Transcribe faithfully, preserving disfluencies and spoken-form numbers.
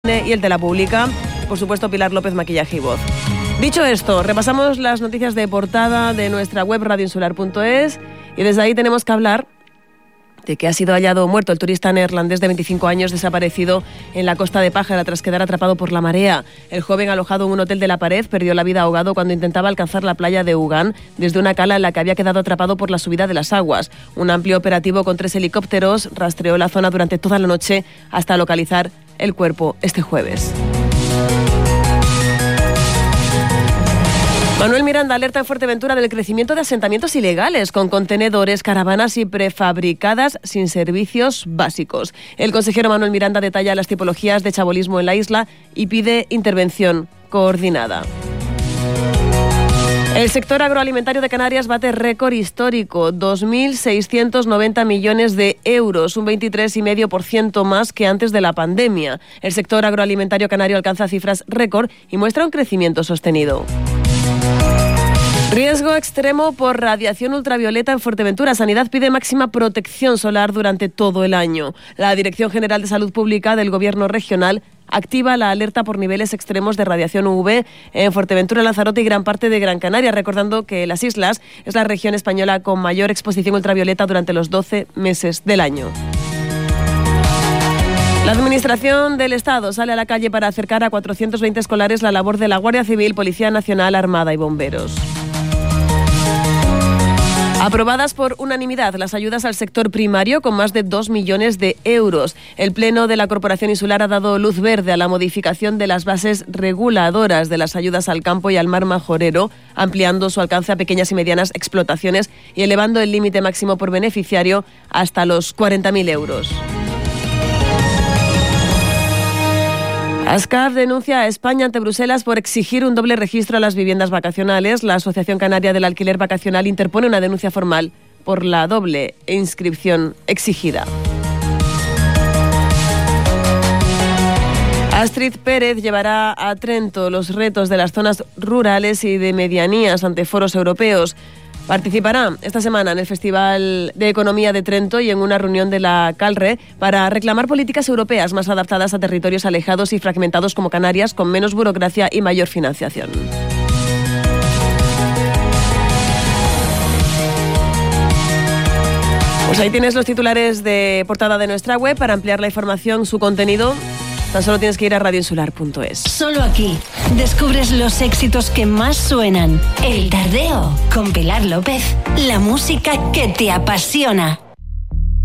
y el de la Pública, por supuesto Pilar López, maquillaje y voz. Dicho esto, repasamos las noticias de portada de nuestra web radio insular punto es y desde ahí tenemos que hablar de que ha sido hallado muerto el turista neerlandés de veinticinco años desaparecido en la costa de Pájara tras quedar atrapado por la marea. El joven, alojado en un hotel de La Pared, perdió la vida ahogado cuando intentaba alcanzar la playa de Ugán desde una cala en la que había quedado atrapado por la subida de las aguas. Un amplio operativo con tres helicópteros rastreó la zona durante toda la noche hasta localizar el cuerpo este jueves. Manuel Miranda alerta en Fuerteventura del crecimiento de asentamientos ilegales con contenedores, caravanas y prefabricadas sin servicios básicos. El consejero Manuel Miranda detalla las tipologías de chabolismo en la isla y pide intervención coordinada. El sector agroalimentario de Canarias bate récord histórico, dos mil seiscientos noventa millones de euros, un veintitrés coma cinco por ciento más que antes de la pandemia. El sector agroalimentario canario alcanza cifras récord y muestra un crecimiento sostenido. Riesgo extremo por radiación ultravioleta en Fuerteventura. Sanidad pide máxima protección solar durante todo el año. La Dirección General de Salud Pública del Gobierno Regional activa la alerta por niveles extremos de radiación U V en Fuerteventura, Lanzarote y gran parte de Gran Canaria, recordando que las islas es la región española con mayor exposición ultravioleta durante los doce meses del año. La Administración del Estado sale a la calle para acercar a cuatrocientos veinte escolares la labor de la Guardia Civil, Policía Nacional, Armada y Bomberos. Aprobadas por unanimidad las ayudas al sector primario con más de dos millones de euros. El Pleno de la Corporación Insular ha dado luz verde a la modificación de las bases reguladoras de las ayudas al campo y al mar majorero, ampliando su alcance a pequeñas y medianas explotaciones y elevando el límite máximo por beneficiario hasta los cuarenta mil euros. ASCAF denuncia a España ante Bruselas por exigir un doble registro a las viviendas vacacionales. La Asociación Canaria del Alquiler Vacacional interpone una denuncia formal por la doble inscripción exigida. Astrid Pérez llevará a Trento los retos de las zonas rurales y de medianías ante foros europeos. Participará esta semana en el Festival de Economía de Trento y en una reunión de la Calre para reclamar políticas europeas más adaptadas a territorios alejados y fragmentados como Canarias, con menos burocracia y mayor financiación. Pues ahí tienes los titulares de portada de nuestra web. Para ampliar la información, su contenido, tan solo tienes que ir a radio insular punto es. Solo aquí descubres los éxitos que más suenan. El Tardeo con Pilar López. La música que te apasiona.